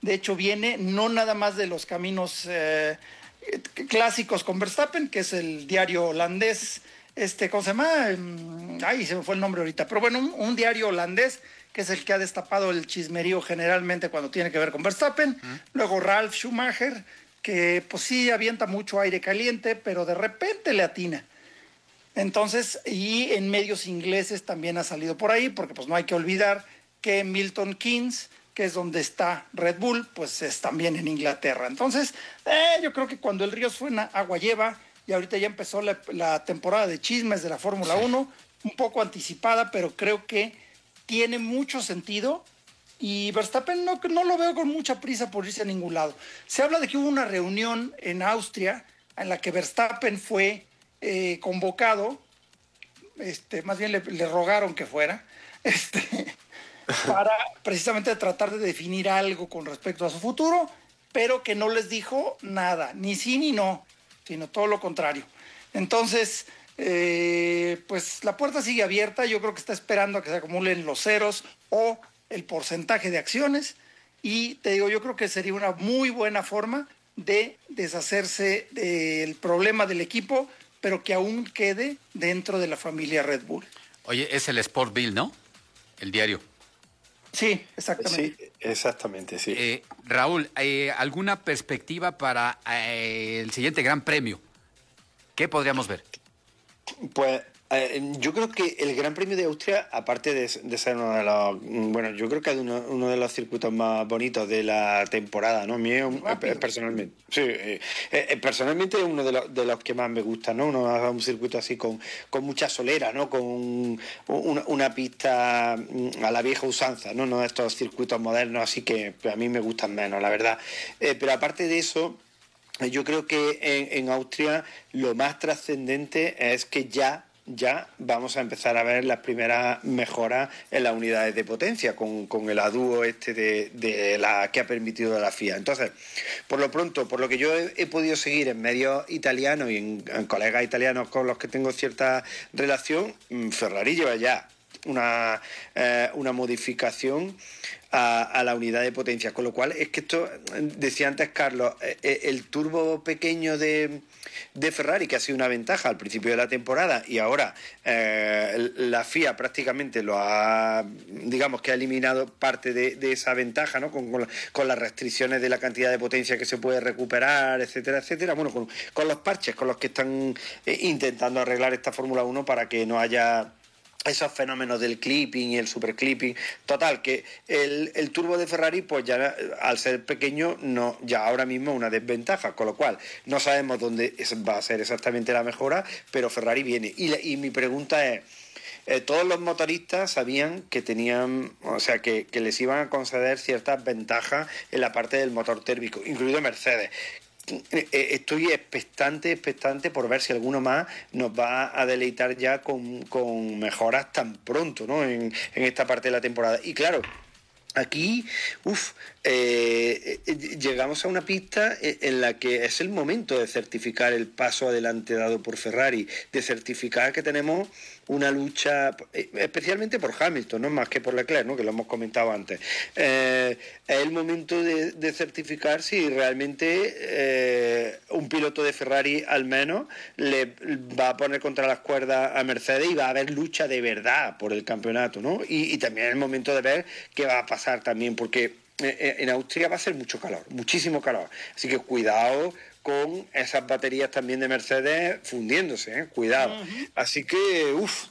De hecho, viene no nada más de los caminos clásicos con Verstappen, que es el diario holandés, ¿cómo se llama? Ay, se me fue el nombre ahorita, pero bueno, un diario holandés que es el que ha destapado el chismerío generalmente cuando tiene que ver con Verstappen. Luego Ralf Schumacher, que pues sí avienta mucho aire caliente, pero de repente le atina. Entonces, y en medios ingleses también ha salido por ahí, porque pues no hay que olvidar que Milton Keynes, que es donde está Red Bull, pues es también en Inglaterra. Entonces, yo creo que cuando el río suena, agua lleva, y ahorita ya empezó la temporada de chismes de la Fórmula 1, un poco anticipada, pero creo que tiene mucho sentido. Y Verstappen no lo veo con mucha prisa por irse a ningún lado. Se habla de que hubo una reunión en Austria en la que Verstappen fue convocado, más bien le rogaron que fuera, para precisamente tratar de definir algo con respecto a su futuro, pero que no les dijo nada, ni sí ni no, sino todo lo contrario. Entonces, pues la puerta sigue abierta, yo creo que está esperando a que se acumulen los ceros o el porcentaje de acciones, y te digo, yo creo que sería una muy buena forma de deshacerse del problema del equipo, pero que aún quede dentro de la familia Red Bull. Oye, es el Sport Bill, ¿no? El diario. Sí, exactamente. Sí, exactamente, sí. Raúl, ¿alguna perspectiva para el siguiente Gran Premio? ¿Qué podríamos ver? Pues yo creo que el Gran Premio de Austria, aparte de ser uno de los, bueno, yo creo que es uno de los circuitos más bonitos de la temporada, ¿no? Personalmente, sí, personalmente es uno de los que más me gusta, ¿no? Un circuito así con mucha solera, ¿no? Con una pista a la vieja usanza, ¿no? No estos circuitos modernos, así que a mí me gustan menos, la verdad. Pero aparte de eso, yo creo que en Austria lo más trascendente es que ya vamos a empezar a ver las primeras mejoras en las unidades de potencia con el adúo de la que ha permitido la FIA. Entonces, por lo pronto, por lo que yo he podido seguir en medios italianos y en colegas italianos con los que tengo cierta relación, Ferrari lleva ya una modificación a la unidad de potencia, con lo cual es que esto, decía antes Carlos, el turbo pequeño de Ferrari, que ha sido una ventaja al principio de la temporada, y ahora la FIA prácticamente digamos que ha eliminado parte de esa ventaja, ¿no? Con las restricciones de la cantidad de potencia que se puede recuperar, etcétera, etcétera. Bueno, con los parches con los que están intentando arreglar esta Fórmula 1 para que no haya esos fenómenos del clipping y el super clipping. Total, que el turbo de Ferrari, pues ya al ser pequeño, ya ahora mismo es una desventaja, con lo cual no sabemos dónde va a ser exactamente la mejora, pero Ferrari viene. Y mi pregunta es, todos los motoristas sabían que tenían, o sea, que les iban a conceder ciertas ventajas en la parte del motor térmico, incluido Mercedes. Estoy expectante por ver si alguno más nos va a deleitar ya con mejoras tan pronto, ¿no? En esta parte de la temporada. Y claro, aquí llegamos a una pista en la que es el momento de certificar el paso adelante dado por Ferrari, de certificar que tenemos una lucha, especialmente por Hamilton, no más que por Leclerc, ¿no? Que lo hemos comentado antes. Es el momento de certificar si realmente un piloto de Ferrari al menos le va a poner contra las cuerdas a Mercedes y va a haber lucha de verdad por el campeonato, ¿no? Y también es el momento de ver qué va a pasar también, porque en Austria va a ser mucho calor, muchísimo calor, así que cuidado con esas baterías también de Mercedes fundiéndose, cuidado. Así que,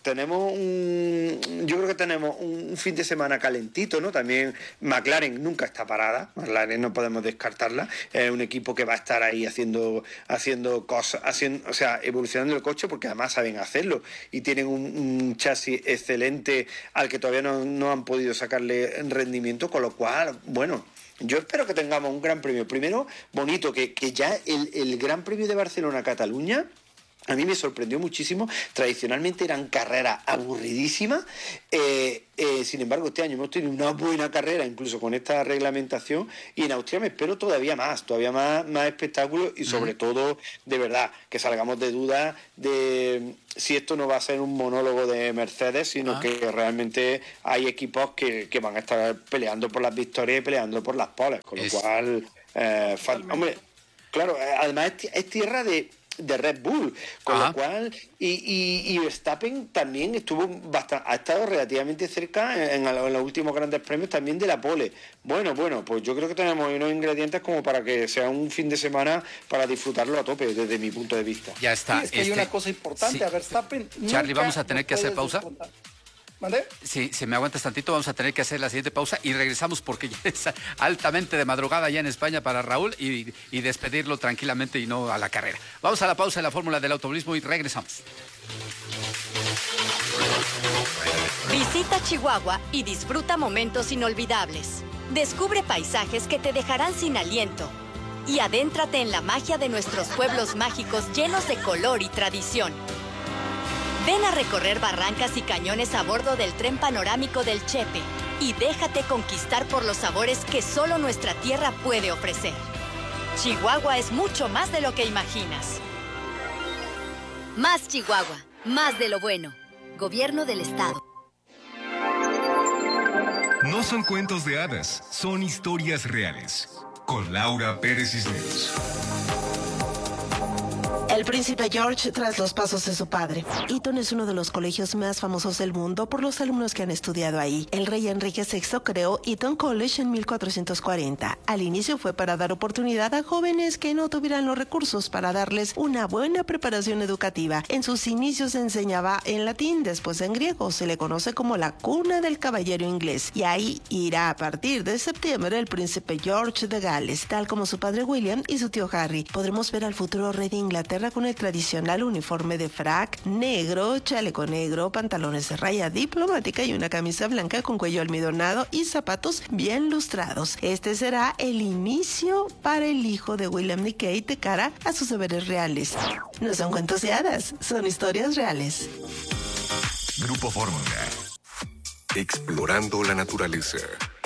yo creo que tenemos un fin de semana calentito, ¿no? También McLaren nunca está parada, McLaren no podemos descartarla, es un equipo que va a estar ahí haciendo cosas, o sea, evolucionando el coche, porque además saben hacerlo y tienen un chasis excelente al que todavía no han podido sacarle rendimiento, con lo cual, bueno, yo espero que tengamos un gran premio. Primero, bonito, que ya el Gran Premio de Barcelona-Cataluña a mí me sorprendió muchísimo. Tradicionalmente eran carreras aburridísimas. Sin embargo, este año hemos tenido una buena carrera, incluso con esta reglamentación. Y en Austria me espero todavía más espectáculos y sobre todo, de verdad, que salgamos de dudas de si esto no va a ser un monólogo de Mercedes, sino que realmente hay equipos que van a estar peleando por las victorias y peleando por las poles. Con lo cual, hombre, claro, además es tierra de Red Bull, con lo cual y Verstappen también ha estado relativamente cerca en los últimos grandes premios también de la pole. Bueno, pues yo creo que tenemos unos ingredientes como para que sea un fin de semana para disfrutarlo a tope desde mi punto de vista. Ya está. Sí, es que hay una cosa importante, a Verstappen. Charlie, vamos a tener que hacer pausa. ¿Vale? Sí, si me aguantas tantito, vamos a tener que hacer la siguiente pausa y regresamos porque ya es altamente de madrugada ya en España para Raúl y despedirlo tranquilamente y no a la carrera. Vamos a la pausa en la fórmula del automovilismo y regresamos. Visita Chihuahua y disfruta momentos inolvidables. Descubre paisajes que te dejarán sin aliento y adéntrate en la magia de nuestros pueblos mágicos llenos de color y tradición. Ven a recorrer barrancas y cañones a bordo del tren panorámico del Chepe y déjate conquistar por los sabores que solo nuestra tierra puede ofrecer. Chihuahua es mucho más de lo que imaginas. Más Chihuahua, más de lo bueno. Gobierno del Estado. No son cuentos de hadas, son historias reales. Con Laura Pérez Cisneros. El príncipe George tras los pasos de su padre. Eton es uno de los colegios más famosos del mundo por los alumnos que han estudiado ahí. El rey Enrique VI creó Eton College en 1440. Al inicio fue para dar oportunidad a jóvenes que no tuvieran los recursos para darles una buena preparación educativa. En sus inicios se enseñaba en latín, después en griego. Se le conoce como la cuna del caballero inglés. Y ahí irá a partir de septiembre el príncipe George de Gales, tal como su padre William y su tío Harry. Podremos ver al futuro rey de Inglaterra con el tradicional uniforme de frac negro, chaleco negro, pantalones de raya diplomática y una camisa blanca con cuello almidonado y zapatos bien lustrados. Este será el inicio para el hijo de William y Kate de cara a sus deberes reales. No son cuentos de hadas, son historias reales. Grupo Fórmula. Explorando la naturaleza.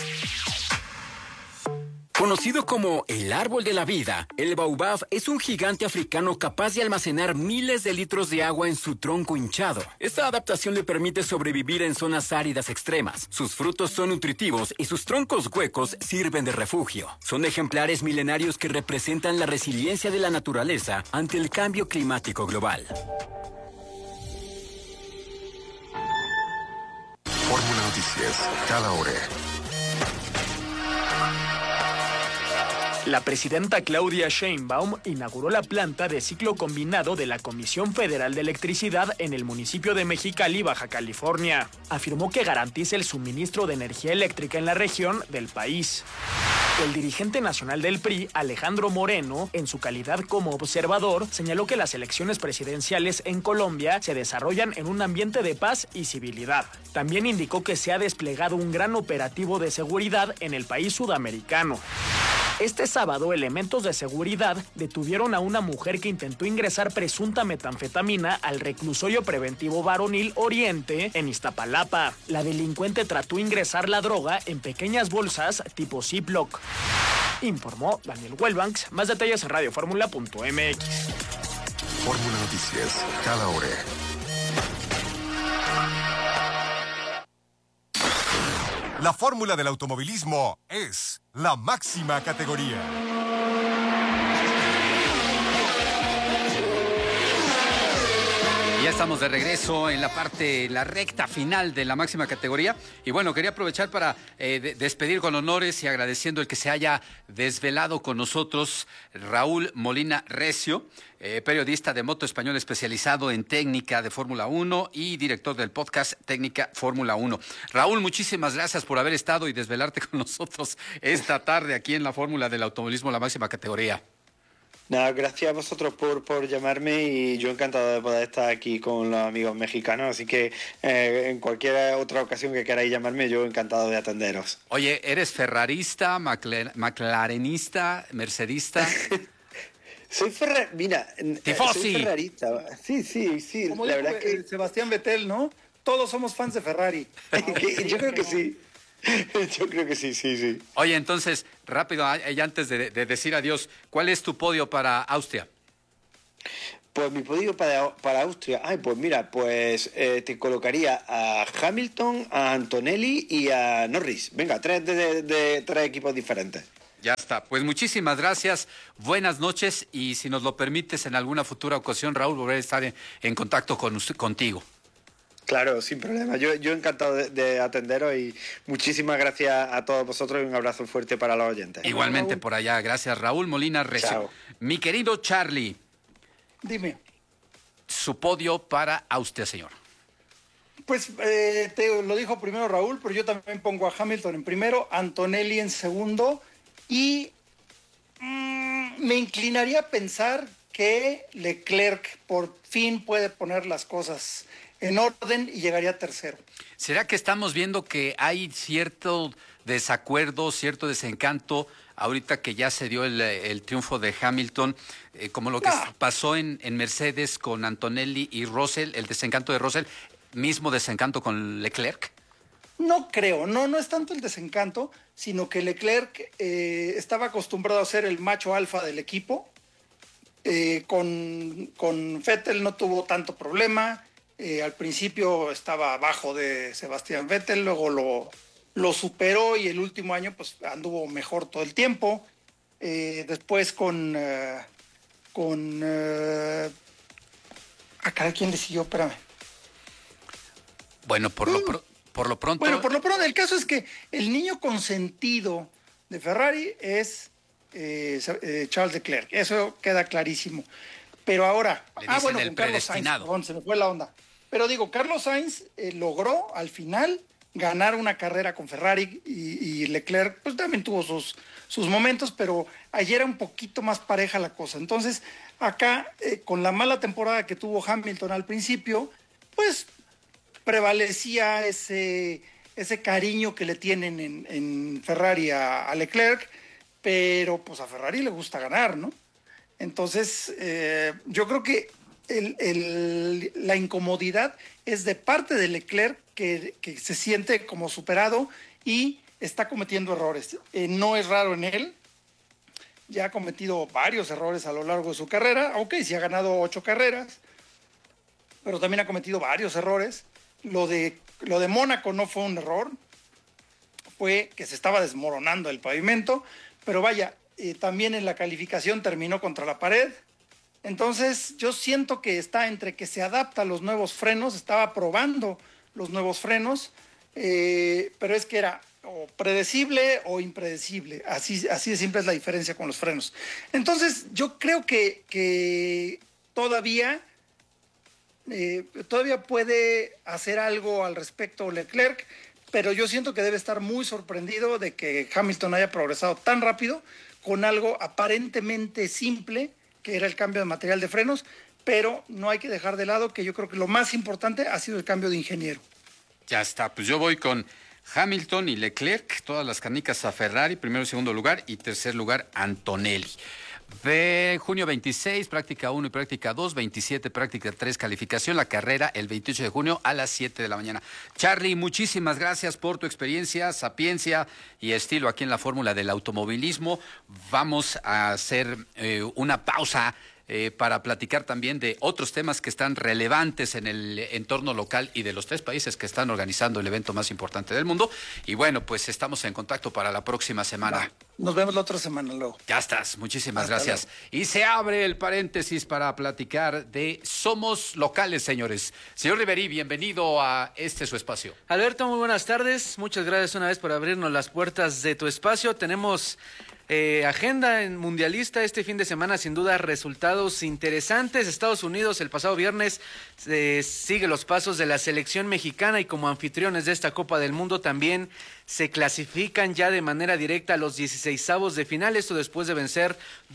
Conocido como el árbol de la vida, el baobab es un gigante africano capaz de almacenar miles de litros de agua en su tronco hinchado. Esta adaptación le permite sobrevivir en zonas áridas extremas. Sus frutos son nutritivos y sus troncos huecos sirven de refugio. Son ejemplares milenarios que representan la resiliencia de la naturaleza ante el cambio climático global. Fórmula Noticias, cada hora. La presidenta Claudia Sheinbaum inauguró la planta de ciclo combinado de la Comisión Federal de Electricidad en el municipio de Mexicali, Baja California. Afirmó que garantiza el suministro de energía eléctrica en la región del país. El dirigente nacional del PRI, Alejandro Moreno, en su calidad como observador, señaló que las elecciones presidenciales en Colombia se desarrollan en un ambiente de paz y civilidad. También indicó que se ha desplegado un gran operativo de seguridad en el país sudamericano. Este sábado, elementos de seguridad detuvieron a una mujer que intentó ingresar presunta metanfetamina al reclusorio preventivo varonil Oriente en Iztapalapa. La delincuente trató ingresar la droga en pequeñas bolsas tipo Ziploc. Informó Daniel Welbanks. Más detalles en radioformula.mx. Fórmula Noticias, cada hora. La fórmula del automovilismo es la máxima categoría. Ya estamos de regreso en la recta final de la máxima categoría. Y bueno, quería aprovechar para despedir con honores y agradeciendo el que se haya desvelado con nosotros Raúl Molina Recio, periodista de Moto Español especializado en técnica de Fórmula 1 y director del podcast Técnica Fórmula 1. Raúl, muchísimas gracias por haber estado y desvelarte con nosotros esta tarde aquí en la Fórmula del Automovilismo, la máxima categoría. Nada, gracias a vosotros por llamarme y yo encantado de poder estar aquí con los amigos mexicanos, así que en cualquier otra ocasión que queráis llamarme, yo encantado de atenderos. Oye, ¿eres ferrarista, maclarenista, mercedista? Soy Mira, ¡Tifosi! soy ferrarista. Sí. Como La dijo verdad que Sebastián Vettel, ¿no? Todos somos fans de Ferrari. yo creo que sí. Yo creo que sí. Oye, entonces, rápido, y antes de decir adiós, ¿cuál es tu podio para Austria? Pues mi podio para Austria, pues mira, te colocaría a Hamilton, a Antonelli y a Norris. Venga, tres de tres equipos diferentes. Ya está. Pues muchísimas gracias, buenas noches y si nos lo permites en alguna futura ocasión, Raúl, volveré a estar en contacto contigo. Claro, sin problema. Yo encantado de atenderos y muchísimas gracias a todos vosotros y un abrazo fuerte para los oyentes. Igualmente por allá. Gracias, Raúl Molina Recio. Chao. Mi querido Charlie. Dime. Su podio para Austria, señor. Pues te lo dijo primero Raúl, pero yo también pongo a Hamilton en primero, Antonelli en segundo y me inclinaría a pensar que Leclerc por fin puede poner las cosas en orden y llegaría tercero. ¿Será que estamos viendo que hay cierto desacuerdo, cierto desencanto ahorita que ya se dio el triunfo de Hamilton, como lo que pasó en Mercedes con Antonelli y Russell, el desencanto de Russell, mismo desencanto con Leclerc? No creo, no es tanto el desencanto, sino que Leclerc estaba acostumbrado a ser el macho alfa del equipo. Con Vettel no tuvo tanto problema. Al principio estaba abajo de Sebastián Vettel, luego lo superó y el último año pues anduvo mejor todo el tiempo. Después ¿quién le siguió? Espérame. Bueno, por lo pronto... Bueno, por lo pronto el caso es que el niño consentido de Ferrari es Charles Leclerc. Eso queda clarísimo. Pero ahora... bueno, el con Carlos Sainz, perdón, se me fue la onda. Pero digo, Carlos Sainz logró al final ganar una carrera con Ferrari y Leclerc pues también tuvo sus momentos, pero ayer era un poquito más pareja la cosa. Entonces, acá, con la mala temporada que tuvo Hamilton al principio, pues prevalecía ese cariño que le tienen en Ferrari a Leclerc, pero pues a Ferrari le gusta ganar, ¿no? Entonces, yo creo que la incomodidad es de parte de Leclerc que se siente como superado y está cometiendo errores. No es raro en él, ya ha cometido varios errores a lo largo de su carrera, aunque sí ha ganado 8 carreras, pero también ha cometido varios errores. Lo de Mónaco no fue un error, fue que se estaba desmoronando el pavimento, pero vaya, también en la calificación terminó contra la pared. Entonces yo siento que está entre que se adapta a los nuevos frenos, estaba probando los nuevos frenos, pero es que era o predecible o impredecible, así de simple es la diferencia con los frenos. Entonces yo creo que todavía puede hacer algo al respecto Leclerc, pero yo siento que debe estar muy sorprendido de que Hamilton haya progresado tan rápido con algo aparentemente simple, que era el cambio de material de frenos, pero no hay que dejar de lado que yo creo que lo más importante ha sido el cambio de ingeniero. Ya está, pues yo voy con Hamilton y Leclerc, todas las canicas a Ferrari, primero y segundo lugar, y tercer lugar Antonelli. De junio 26, práctica 1 y práctica 2, 27, práctica 3, calificación, la carrera el 28 de junio a las 7 de la mañana. Charlie, muchísimas gracias por tu experiencia, sapiencia y estilo aquí en la fórmula del automovilismo. Vamos a hacer una pausa para platicar también de otros temas que están relevantes en el entorno local y de los 3 países que están organizando el evento más importante del mundo. Y bueno, pues estamos en contacto para la próxima semana. Nos vemos la otra semana luego. Ya estás, muchísimas gracias. Luego. Y se abre el paréntesis para platicar de Somos Locales, señores. Señor Riverí, bienvenido a su espacio. Alberto, muy buenas tardes. Muchas gracias una vez por abrirnos las puertas de tu espacio. Tenemos agenda en mundialista este fin de semana, sin duda resultados interesantes. Estados Unidos el pasado viernes sigue los pasos de la selección mexicana y como anfitriones de esta Copa del Mundo también se clasifican ya de manera directa a los 16avos de final, esto después de vencer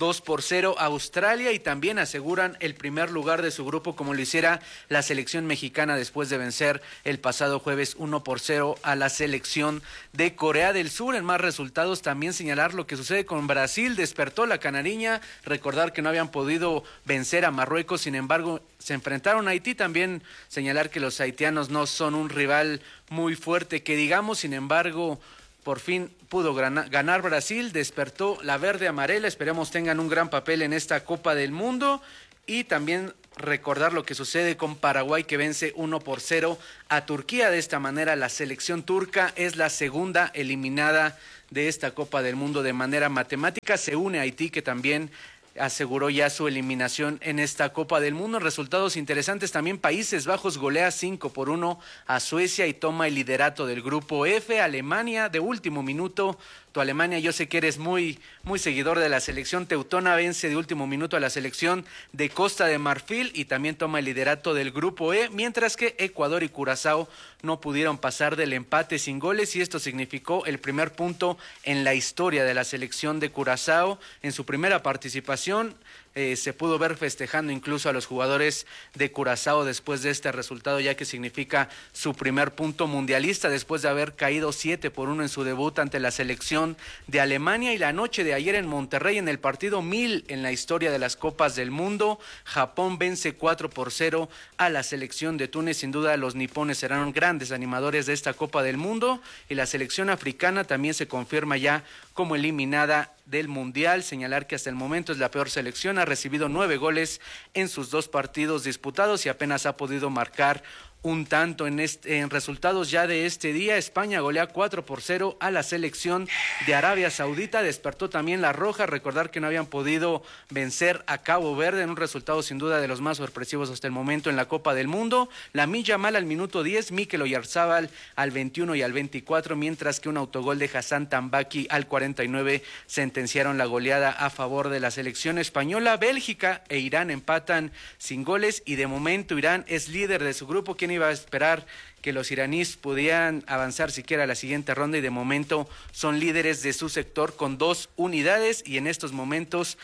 2-0 a Australia, y también aseguran el primer lugar de su grupo como lo hiciera la selección mexicana después de vencer el pasado jueves 1-0 a la selección de Corea del Sur. En más resultados también señalar lo que sucede con Brasil, despertó la canariña, recordar que no habían podido vencer a Marruecos, sin embargo se enfrentaron a Haití, también señalar que los haitianos no son un rival muy fuerte que digamos, sin embargo por fin pudo ganar Brasil, despertó la verde amarela, esperemos tengan un gran papel en esta Copa del Mundo. Y también recordar lo que sucede con Paraguay, que vence 1-0 a Turquía. De esta manera la selección turca es la segunda eliminada de esta Copa del Mundo de manera matemática. Se une a Haití, que también aseguró ya su eliminación en esta Copa del Mundo. Resultados interesantes también: Países Bajos golea 5-1 a Suecia y toma el liderato del grupo F. Alemania de último minuto, tu Alemania, yo sé que eres muy seguidor de la selección teutona, vence de último minuto a la selección de Costa de Marfil y también toma el liderato del grupo E, mientras que Ecuador y Curazao no pudieron pasar del empate sin goles, y esto significó el primer punto en la historia de la selección de Curazao. En su primera participación se pudo ver festejando incluso a los jugadores de Curazao después de este resultado, ya que significa su primer punto mundialista después de haber caído 7-1 en su debut ante la selección de Alemania. Y la noche de ayer en Monterrey, en el partido 1000 en la historia de las Copas del Mundo, Japón vence 4-0 a la selección de Túnez. Sin duda los nipones serán grandes animadores de esta Copa del Mundo, y la selección africana también se confirma ya como eliminada del Mundial. Señalar que hasta el momento es la peor selección, ha recibido 9 goles en sus 2 partidos disputados y apenas ha podido marcar un tanto. En resultados ya de este día, España golea 4-0 a la selección de Arabia Saudita, despertó también la roja, recordar que no habían podido vencer a Cabo Verde en un resultado sin duda de los más sorpresivos hasta el momento en la Copa del Mundo. Lamine Yamal al minuto 10, Mikel Oyarzabal al 21 y al 24, mientras que un autogol de Hassan Tambaki al 49 sentenciaron la goleada a favor de la selección española. Bélgica e Irán empatan sin goles y de momento Irán es líder de su grupo. ¿Quién iba a esperar que los iraníes pudieran avanzar siquiera a la siguiente ronda? Y de momento son líderes de su sector con 2 unidades, y en estos momentos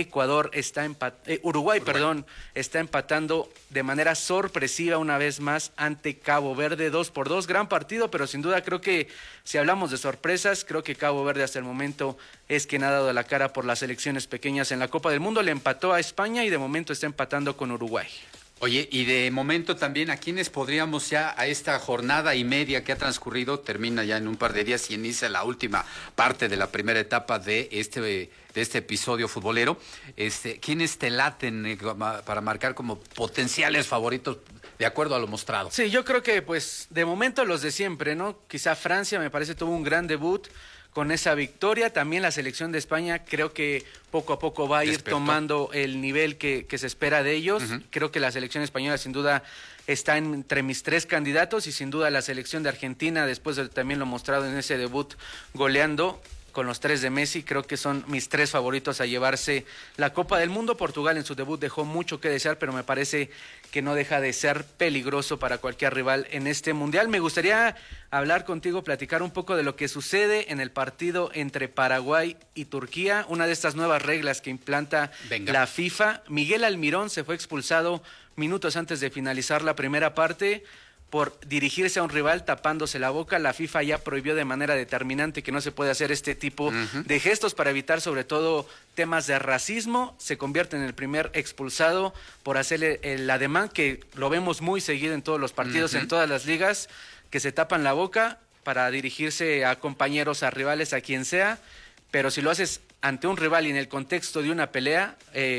Uruguay está empatando de manera sorpresiva una vez más ante Cabo Verde 2-2, gran partido, pero sin duda creo que si hablamos de sorpresas, creo que Cabo Verde hasta el momento es quien ha dado la cara por las selecciones pequeñas en la Copa del Mundo. Le empató a España y de momento está empatando con Uruguay. Oye, y de momento también, ¿a quiénes podríamos ya a esta jornada y media que ha transcurrido? Termina ya en un par de días y inicia la última parte de la primera etapa de este episodio futbolero. ¿Quiénes te laten para marcar como potenciales favoritos de acuerdo a lo mostrado? Sí, yo creo que pues de momento los de siempre, ¿no? Quizá Francia me parece tuvo un gran debut con esa victoria. También la selección de España creo que poco a poco va a ir tomando el nivel que se espera de ellos. Creo que la selección española sin duda está entre mis 3 candidatos, y sin duda la selección de Argentina, después de también lo mostrado en ese debut goleando con los 3 de Messi, creo que son mis 3 favoritos a llevarse la Copa del Mundo. Portugal en su debut dejó mucho que desear, pero me parece que no deja de ser peligroso para cualquier rival en este Mundial. Me gustaría hablar contigo, platicar un poco de lo que sucede en el partido entre Paraguay y Turquía, una de estas nuevas reglas que implanta la FIFA. Miguel Almirón se fue expulsado minutos antes de finalizar la primera parte por dirigirse a un rival tapándose la boca. La FIFA ya prohibió de manera determinante que no se puede hacer este tipo de gestos para evitar sobre todo temas de racismo. Se convierte en el primer expulsado por hacerle el ademán, que lo vemos muy seguido en todos los partidos, en todas las ligas, que se tapan la boca para dirigirse a compañeros, a rivales, a quien sea. Pero si lo haces ante un rival y en el contexto de una pelea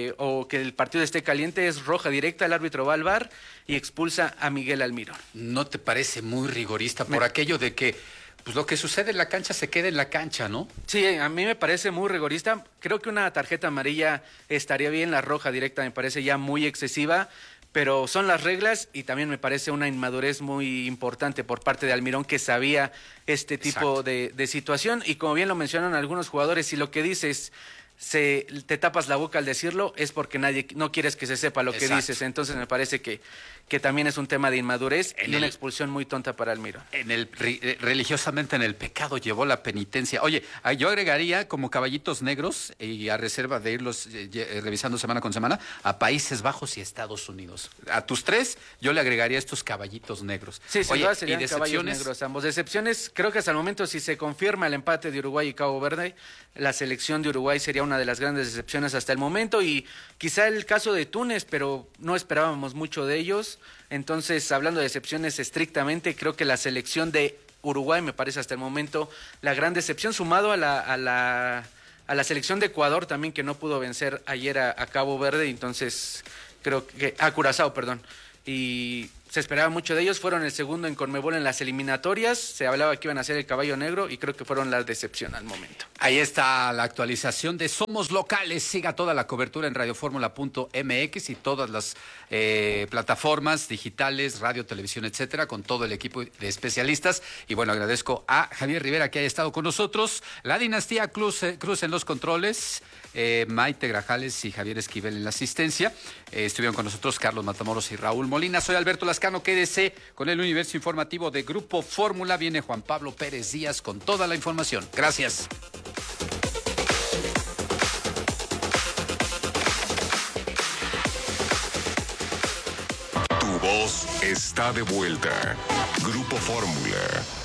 o que el partido esté caliente, es roja directa, el árbitro va al VAR y expulsa a Miguel Almirón. ¿No te parece muy rigorista por aquello de que pues lo que sucede en la cancha se queda en la cancha, ¿no? Sí, a mí me parece muy rigorista. Creo que una tarjeta amarilla estaría bien, la roja directa me parece ya muy excesiva, pero son las reglas, y también me parece una inmadurez muy importante por parte de Almirón, que sabía este tipo de situación. Y como bien lo mencionan algunos jugadores, si lo que dices te tapas la boca al decirlo, es porque no quieres que se sepa lo que dices. Entonces me parece que también es un tema de inmadurez y una expulsión muy tonta para Almiro. Religiosamente en el pecado llevó la penitencia. Oye, yo agregaría como caballitos negros, y a reserva de irlos revisando semana con semana, a Países Bajos y Estados Unidos. A tus tres, yo le agregaría estos caballitos negros. Sí, oye, serían caballos negros ambos. Decepciones, creo que hasta el momento, si se confirma el empate de Uruguay y Cabo Verde, la selección de Uruguay sería una de las grandes decepciones hasta el momento, y quizá el caso de Túnez, pero no esperábamos mucho de ellos. Entonces, hablando de decepciones estrictamente, creo que la selección de Uruguay me parece hasta el momento la gran decepción, sumado a la selección de Ecuador también, que no pudo vencer ayer a Cabo Verde. Entonces creo que a Curazao, perdón, y se esperaba mucho de ellos. Fueron el segundo en Conmebol en las eliminatorias, se hablaba que iban a ser el caballo negro y creo que fueron la decepción al momento. Ahí está la actualización de Somos Locales. Siga toda la cobertura en radioformula.mx y todas las plataformas digitales, radio, televisión, etcétera, con todo el equipo de especialistas. Y bueno, agradezco a Javier Rivera que haya estado con nosotros, la dinastía Cruz en los controles, Maite Grajales y Javier Esquivel en la asistencia. Estuvieron con nosotros Carlos Matamoros y Raúl Molina. Soy Alberto Lascano. Quédese con el universo informativo de Grupo Fórmula. Viene Juan Pablo Pérez Díaz con toda la información. Gracias. Tu voz está de vuelta. Grupo Fórmula.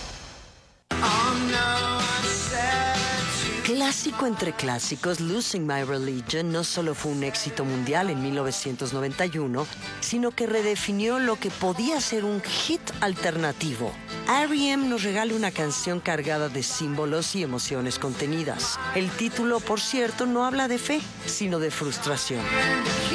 Clásico entre clásicos, Losing My Religion no solo fue un éxito mundial en 1991, sino que redefinió lo que podía ser un hit alternativo. R.E.M. nos regala una canción cargada de símbolos y emociones contenidas. El título, por cierto, no habla de fe, sino de frustración.